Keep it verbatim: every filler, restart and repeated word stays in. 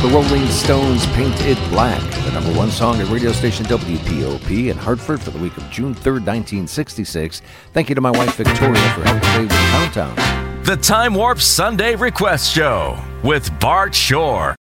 The Rolling Stones' Paint It Black, the number one song at radio station W P O P in Hartford for the week of June third, nineteen sixty-six. Thank you to my wife, Victoria, for helping me with the countdown. The Time Warp Sunday Request Show with Bart Shore.